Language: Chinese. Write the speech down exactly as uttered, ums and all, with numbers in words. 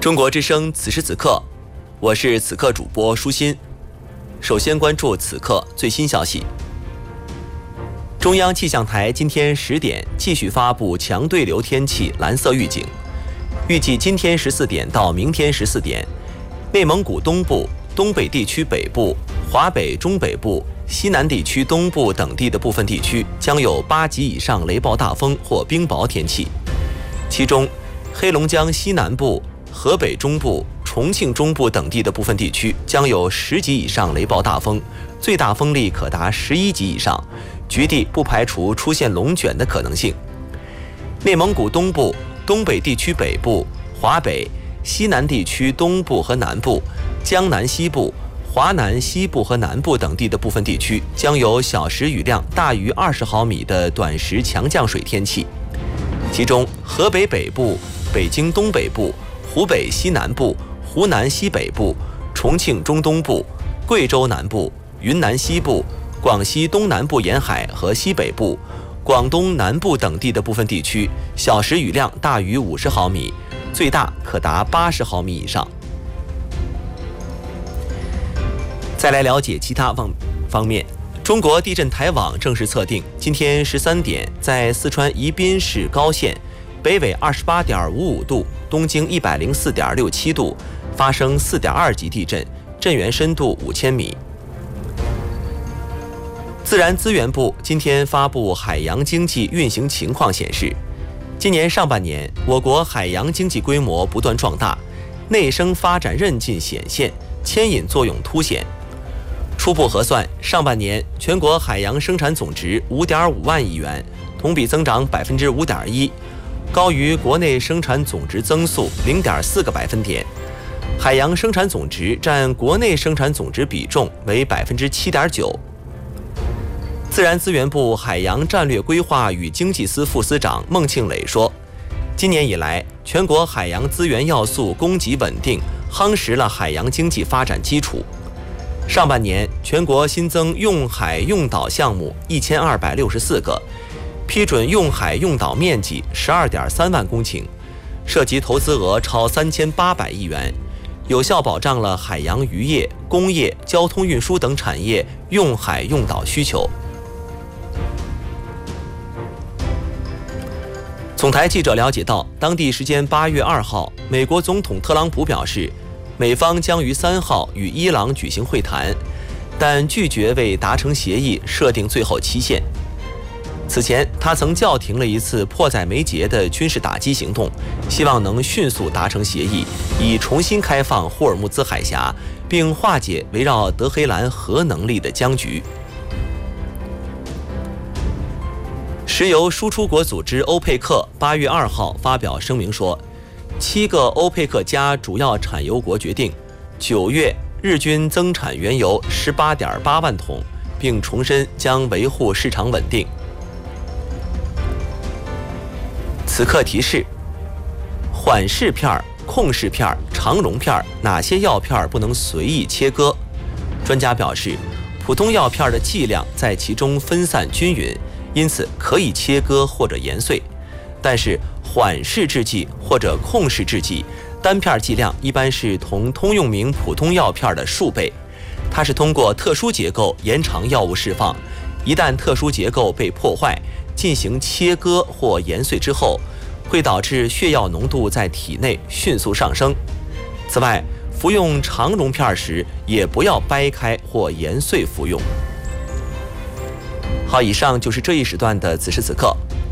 中国之声此时此刻，我是此刻主播舒心。首先关注此刻最新消息。中央气象台今天十点继续发布强对流天气蓝色预警，预计今天十四点到明天十四点，内蒙古东部、东北地区北部、华北中北部、西南地区东部等地的部分地区将有八级以上雷暴大风或冰雹天气，其中黑龙江西南部、河北中部、重庆中部等地的部分地区将有十级以上雷暴大风，最大风力可达十一级以上，局地不排除出现龙卷的可能性。内蒙古东部、东北地区北部、华北、西南地区东部和南部、江南西部、华南西部和南部等地的部分地区将有小时雨量大于二十毫米的短时强降水天气，其中河北北部、北京东北部、湖北西南部、湖南西北部、重庆中东部、贵州南部、云南西部、广西东南部沿海和西北部、广东南部等地的部分地区小时雨量大于五十毫米，最大可达八十毫米以上。再来了解其他方方面，中国地震台网正式测定，今天十三点，在四川宜宾市高县北纬二十八点五五度，东经一百零四点六七度，发生四点二级地震，震源深度五千米。自然资源部今天发布海洋经济运行情况显示，今年上半年我国海洋经济规模不断壮大，内生发展韧劲显现，牵引作用凸显。初步核算，上半年全国海洋生产总值五点五万亿元，同比增长百分之五点一，高于国内生产总值增速零点四个百分点。海洋生产总值占国内生产总值比重为百分之七点九。自然资源部海洋战略规划与经济司副司长孟庆磊说，今年以来，全国海洋资源要素供给稳定，夯实了海洋经济发展基础。上半年，全国新增用海用岛项目一千二百六十四个，批准用海用岛面积十二点三万公顷，涉及投资额超三千八百亿元，有效保障了海洋渔业、工业、交通运输等产业用海用岛需求。总台记者了解到，当地时间八月二号，美国总统特朗普表示，美方将于三号与伊朗举行会谈，但拒绝为达成协议设定最后期限。此前，他曾叫停了一次迫在眉睫的军事打击行动，希望能迅速达成协议，以重新开放霍尔木兹海峡，并化解围绕德黑兰核能力的僵局。石油输出国组织欧佩克八月二号发表声明说，七个欧佩克加主要产油国决定，九月日均增产原油十八点八万桶，并重申将维护市场稳定。此刻提示：缓释片、控释片、肠溶片哪些药片不能随意切割？专家表示，普通药片的剂量在其中分散均匀，因此可以切割或者研碎，但是缓释制剂或者控释制剂单片剂量一般是同通用名普通药片的数倍，它是通过特殊结构延长药物释放，一旦特殊结构被破坏，进行切割或研碎之后，会导致血药浓度在体内迅速上升。此外，服用肠溶片时也不要掰开或研碎服用。好，以上就是这一时段的此时此刻，